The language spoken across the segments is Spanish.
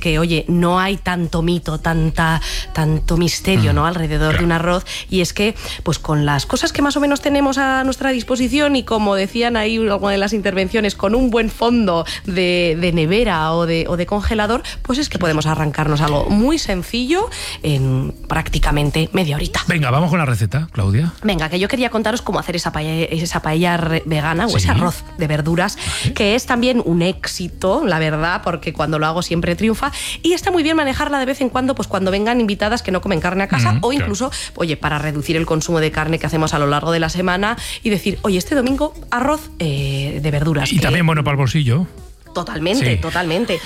que, oye, no hay tanto mito, tanto misterio, ¿no?, alrededor de un arroz, y es que, pues con las cosas que más o menos tenemos a nuestra disposición y, como decían ahí en alguna de las intervenciones, con un buen fondo de nevera o de congelador, pues es que podemos arrancarnos algo muy sencillo en prácticamente media horita. Venga, vamos con la receta, Claudia. Venga, que yo quería contaros cómo hacer esa paella vegana, o ese arroz de verduras, que es también un éxito, la verdad, porque cuando lo hago siempre triunfa, y está muy bien manejarla de vez en cuando, pues cuando vengan invitadas que no comen carne a casa, o incluso, oye, para reducir el consumo de carne que hacemos a lo largo de la semana y decir, oye, este domingo arroz de verduras. Y también bueno para el bolsillo. Totalmente, totalmente,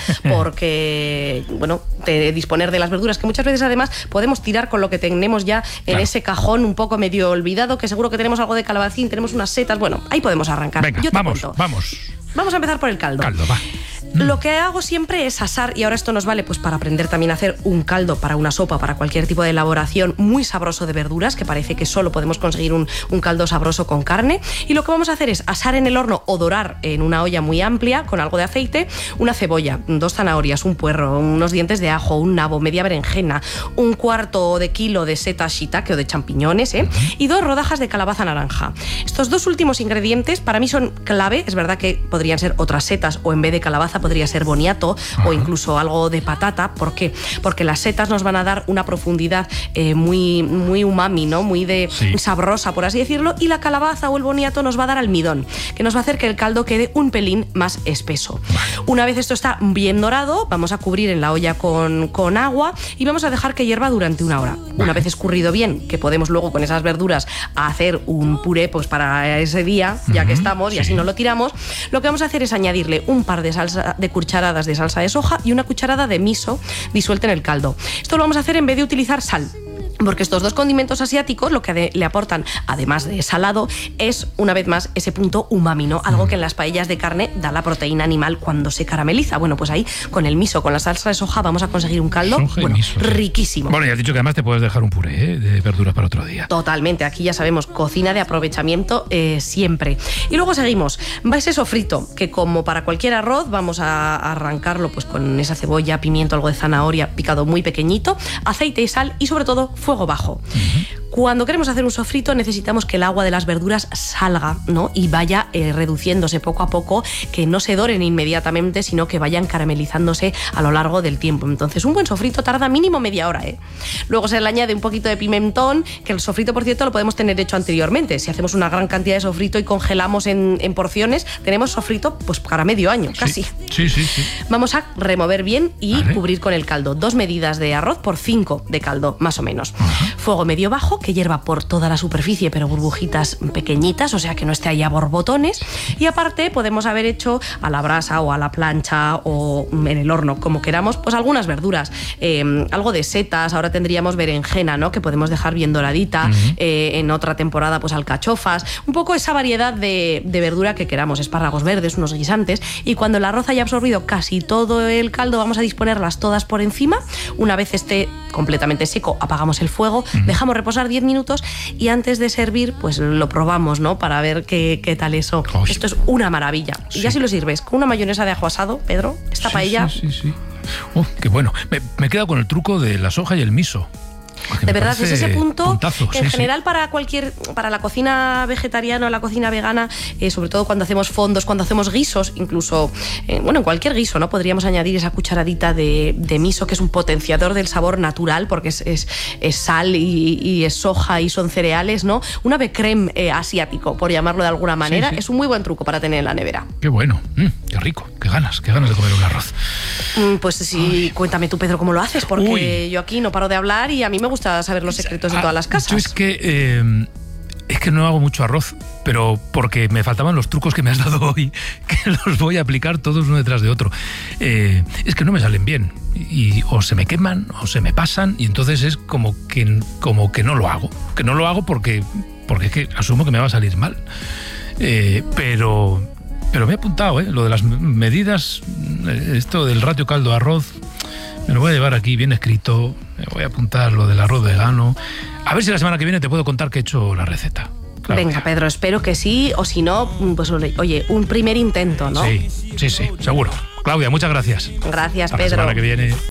porque, bueno, disponer de las verduras, que muchas veces además podemos tirar con lo que tenemos ya en ese cajón un poco medio olvidado, que seguro que tenemos algo de calabacín, tenemos unas setas, bueno, ahí podemos arrancar. Venga, yo te vamos. Vamos a empezar por el caldo. Va. Lo que hago siempre es asar, y ahora esto nos vale pues para aprender también a hacer un caldo para una sopa, para cualquier tipo de elaboración, muy sabroso de verduras, que parece que solo podemos conseguir un caldo sabroso con carne. Y lo que vamos a hacer es asar en el horno o dorar en una olla muy amplia con algo de aceite una cebolla, 2 zanahorias, un puerro, unos dientes de ajo, un nabo, media berenjena, un cuarto de kilo de setas shiitake o de champiñones, y 2 rodajas de calabaza naranja. Estos 2 últimos ingredientes para mí son clave. Es verdad que podrían ser otras setas, o en vez de calabaza podría ser boniato, o incluso algo de patata. ¿Por qué? Porque las setas nos van a dar una profundidad muy, muy umami, ¿no? Muy sabrosa, por así decirlo, y la calabaza o el boniato nos va a dar almidón, que nos va a hacer que el caldo quede un pelín más espeso. Una vez esto está bien dorado, vamos a cubrir en la olla con agua y vamos a dejar que hierva durante 1 hora. Una vez escurrido bien, que podemos luego con esas verduras hacer un puré pues para ese día, ya que estamos, y así no lo tiramos, lo que vamos a hacer es añadirle un par de cucharadas de salsa de soja y una cucharada de miso disuelta en el caldo. Esto lo vamos a hacer en vez de utilizar sal, porque estos 2 condimentos asiáticos lo que le aportan, además de salado, es, una vez más, ese punto umami, ¿no? Algo que en las paellas de carne da la proteína animal cuando se carameliza. Bueno, pues ahí, con el miso, con la salsa de soja, vamos a conseguir un caldo riquísimo. Bueno, ya has dicho que además te puedes dejar un puré de verduras para otro día. Totalmente, aquí ya sabemos, cocina de aprovechamiento siempre. Y luego seguimos. Va ese sofrito, que como para cualquier arroz, vamos a arrancarlo pues con esa cebolla, pimiento, algo de zanahoria picado muy pequeñito, aceite y sal, y sobre todo fuego bajo. Cuando queremos hacer un sofrito necesitamos que el agua de las verduras salga, ¿no? Y vaya reduciéndose poco a poco, que no se doren inmediatamente, sino que vayan caramelizándose a lo largo del tiempo. Entonces un buen sofrito tarda mínimo media hora, Luego se le añade un poquito de pimentón, que el sofrito, por cierto, lo podemos tener hecho anteriormente. Si hacemos una gran cantidad de sofrito y congelamos en porciones, tenemos sofrito pues para medio año, casi. Sí. Vamos a remover bien y cubrir con el caldo. 2 medidas de arroz por 5 de caldo, más o menos. Fuego medio bajo, que hierva por toda la superficie, pero burbujitas pequeñitas, o sea que no esté ahí a borbotones. Y aparte podemos haber hecho a la brasa o a la plancha o en el horno, como queramos, pues algunas verduras. Algo de setas, ahora tendríamos berenjena, ¿no? Que podemos dejar bien doradita. En otra temporada, pues alcachofas. Un poco esa variedad de verdura que queramos, espárragos verdes, unos guisantes. Y cuando el arroz haya absorbido casi todo el caldo, vamos a disponerlas todas por encima. Una vez esté completamente seco, apagamos el fuego, dejamos reposar 10 minutos y antes de servir, pues lo probamos, ¿no? Para ver qué tal eso. Esto es una maravilla. Y ya si lo sirves con una mayonesa de ajo asado, Pedro, esta paella... Sí. Qué bueno. Me he quedado con el truco de la soja y el miso. De verdad, es ese punto puntazo, que en general para la cocina vegetariana o la cocina vegana, sobre todo cuando hacemos fondos, cuando hacemos guisos, incluso, en cualquier guiso, ¿no? Podríamos añadir esa cucharadita de miso, que es un potenciador del sabor natural, porque es sal y es soja y son cereales, ¿no? Un ave crème asiático, por llamarlo de alguna manera. Es un muy buen truco para tener en la nevera. Qué bueno, qué rico, qué ganas de comer un arroz. Pues sí, cuéntame tú, Pedro, cómo lo haces, porque yo aquí no paro de hablar y a mí me gusta saber los secretos de todas las casas. Yo es que no hago mucho arroz, pero porque me faltaban los trucos que me has dado hoy, que los voy a aplicar todos uno detrás de otro. Es que no me salen bien, y o se me queman o se me pasan, y entonces es como que no lo hago. Que no lo hago porque es que asumo que me va a salir mal. Pero me he apuntado, lo de las medidas, esto del ratio caldo-arroz, me lo voy a llevar aquí bien escrito. Me voy a apuntar lo del arroz vegano. A ver si la semana que viene te puedo contar que he hecho la receta. Claudia. Venga, Pedro, espero que sí, o si no, pues oye, un primer intento, ¿no? Sí, seguro. Claudia, muchas gracias. Gracias, Hasta Pedro. La semana que viene.